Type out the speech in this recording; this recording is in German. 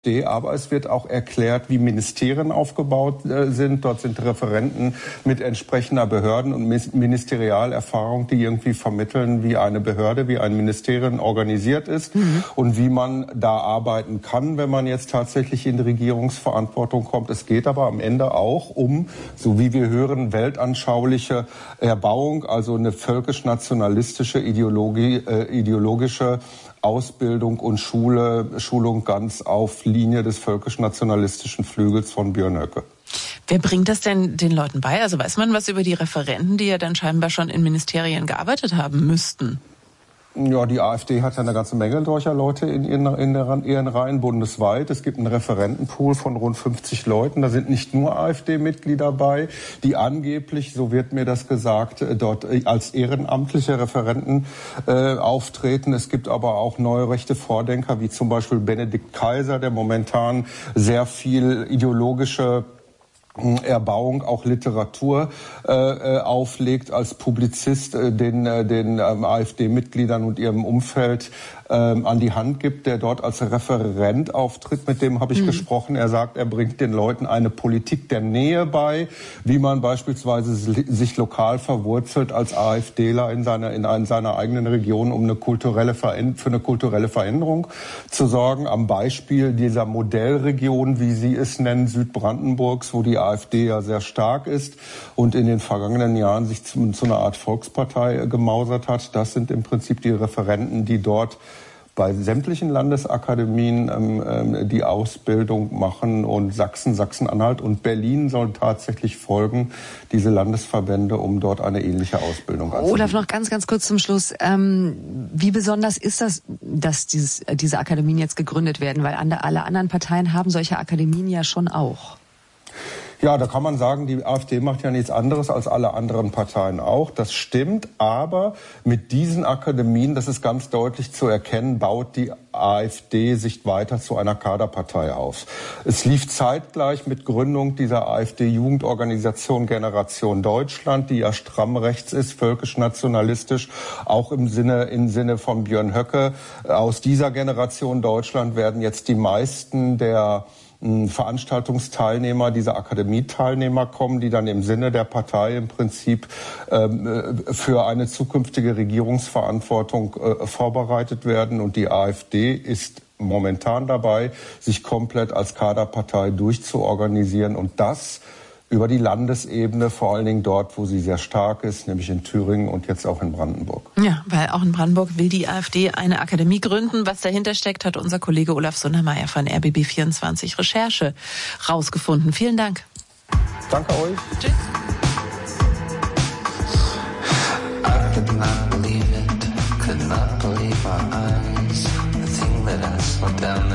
Aber es wird auch erklärt, wie Ministerien aufgebaut sind. Dort sind Referenten mit entsprechender Behörden- und Ministerialerfahrung, die irgendwie vermitteln, wie eine Behörde, wie ein Ministerium organisiert ist und wie man da arbeiten kann, wenn man jetzt tatsächlich in die Regierungsverantwortung kommt. Es geht aber am Ende auch um, so wie wir hören, weltanschauliche Erbauung, also eine völkisch-nationalistische ideologische Ausbildung und Schulung ganz auf Linie des völkisch-nationalistischen Flügels von Björn Höcke. Wer bringt das denn den Leuten bei? Also weiß man was über die Referenten, die ja dann scheinbar schon in Ministerien gearbeitet haben müssten? Ja, die AfD hat ja eine ganze Menge solcher Leute in ihren Reihen bundesweit. Es gibt einen Referentenpool von rund 50 Leuten. Da sind nicht nur AfD-Mitglieder bei, die angeblich, so wird mir das gesagt, dort als ehrenamtliche Referenten auftreten. Es gibt aber auch neue rechte Vordenker, wie zum Beispiel Benedikt Kaiser, der momentan sehr viel ideologische Erbauung, auch Literatur auflegt, als Publizist den AfD-Mitgliedern und ihrem Umfeld an die Hand gibt, der dort als Referent auftritt. Mit dem habe ich gesprochen. Er sagt, er bringt den Leuten eine Politik der Nähe bei, wie man beispielsweise sich lokal verwurzelt als AfDler in seiner eigenen Region, um für eine kulturelle Veränderung zu sorgen. Am Beispiel dieser Modellregion, wie Sie es nennen, Südbrandenburgs, wo die AfD ja sehr stark ist und in den vergangenen Jahren sich zu einer Art Volkspartei gemausert hat. Das sind im Prinzip die Referenten, die dort bei sämtlichen Landesakademien die Ausbildung machen, und Sachsen-Anhalt und Berlin sollen tatsächlich folgen, diese Landesverbände, um dort eine ähnliche Ausbildung anzubieten. Olaf, noch ganz kurz zum Schluss. Wie besonders ist das, dass diese Akademien jetzt gegründet werden? Weil alle anderen Parteien haben solche Akademien ja schon auch. Ja, da kann man sagen, die AfD macht ja nichts anderes als alle anderen Parteien auch. Das stimmt, aber mit diesen Akademien, das ist ganz deutlich zu erkennen, baut die AfD sich weiter zu einer Kaderpartei auf. Es lief zeitgleich mit Gründung dieser AfD-Jugendorganisation Generation Deutschland, die ja stramm rechts ist, völkisch-nationalistisch, auch im Sinne von Björn Höcke. Aus dieser Generation Deutschland werden jetzt die meisten der Veranstaltungsteilnehmer, diese Akademieteilnehmer kommen, die dann im Sinne der Partei im Prinzip für eine zukünftige Regierungsverantwortung vorbereitet werden. Und die AfD ist momentan dabei, sich komplett als Kaderpartei durchzuorganisieren, und das über die Landesebene, vor allen Dingen dort, wo sie sehr stark ist, nämlich in Thüringen und jetzt auch in Brandenburg. Ja, weil auch in Brandenburg will die AfD eine Akademie gründen. Was dahinter steckt, hat unser Kollege Olaf Sundermeier von RBB24 Recherche rausgefunden. Vielen Dank. Danke euch. Tschüss.